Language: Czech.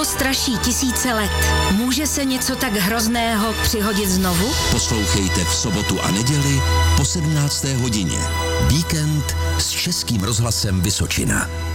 Zlo straší tisíce let. Může se něco tak hrozného přihodit znovu? Poslouchejte v sobotu a neděli po 17. hodině. Víkend s Českým rozhlasem Vysočina.